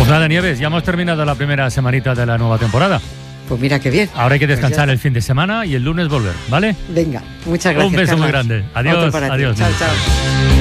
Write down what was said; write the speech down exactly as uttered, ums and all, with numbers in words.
nada, Nieves, ya hemos terminado la primera semanita de la nueva temporada. Pues mira qué bien. Ahora hay que descansar pues el fin de semana y el lunes volver, ¿vale? Venga, muchas gracias. Un beso Carlos. muy grande. Adiós, adiós. Chao, chao.